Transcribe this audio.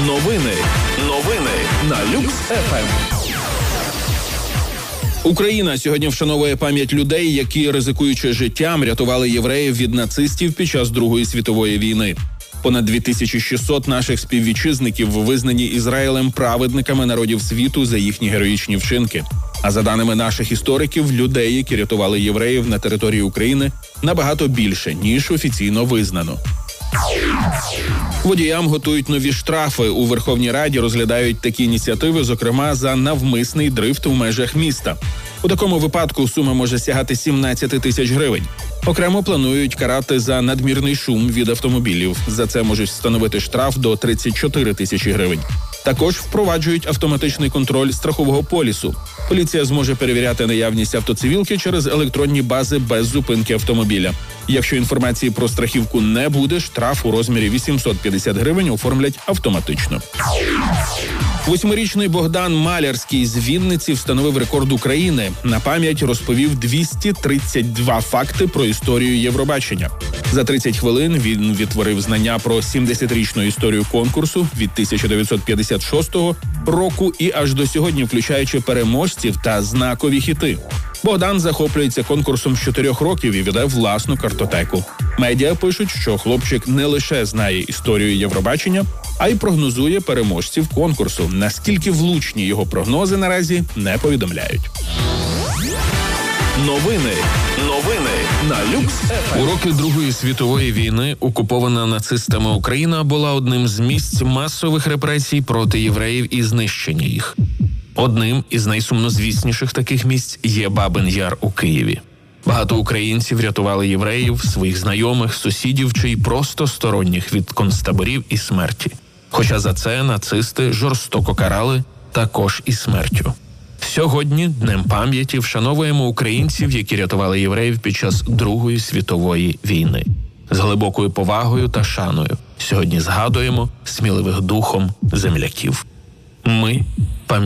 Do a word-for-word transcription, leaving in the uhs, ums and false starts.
Новини. Новини на Люкс еф ем. Україна сьогодні вшановує пам'ять людей, які, ризикуючи життям, рятували євреїв від нацистів під час Другої світової війни. Понад дві тисячі шістсот наших співвітчизників визнані Ізраїлем праведниками народів світу за їхні героїчні вчинки. А за даними наших істориків, людей, які рятували євреїв на території України, набагато більше, ніж офіційно визнано. Водіям готують нові штрафи. У Верховній Раді розглядають такі ініціативи, зокрема, за навмисний дрифт в межах міста. У такому випадку сума може сягати сімнадцять тисяч гривень. Окремо планують карати за надмірний шум від автомобілів. За це можуть встановити штраф до тридцять чотири тисячі гривень. Також впроваджують автоматичний контроль страхового полісу. Поліція зможе перевіряти наявність автоцивілки через електронні бази без зупинки автомобіля. Якщо інформації про страхівку не буде, штраф у розмірі вісімсот п'ятдесят гривень оформлять автоматично. Восьмирічний Богдан Малярський з Вінниці встановив рекорд України. На пам'ять розповів двісті тридцять два факти про історію Євробачення. За тридцять хвилин він відтворив знання про сімдесятирічну історію конкурсу від тисяча дев'ятсот п'ятдесят шостого року і аж до сьогодні, включаючи переможців та знакові хіти. Богдан захоплюється конкурсом з чотирьох років і веде власну картотеку. Медіа пишуть, що хлопчик не лише знає історію Євробачення, а й прогнозує переможців конкурсу. Наскільки влучні його прогнози наразі не повідомляють. Новини. Новини на Люкс еф ем. У роки Другої світової війни окупована нацистами Україна була одним з місць масових репресій проти євреїв і знищення їх. Одним із найсумнозвісніших таких місць є Бабин Яр у Києві. Багато українців рятували євреїв, своїх знайомих, сусідів чи й просто сторонніх від концтаборів і смерті. Хоча за це нацисти жорстоко карали також і смертю. Сьогодні, Днем пам'яті, вшановуємо українців, які рятували євреїв під час Другої світової війни. З глибокою повагою та шаною сьогодні згадуємо сміливих духом земляків. Ми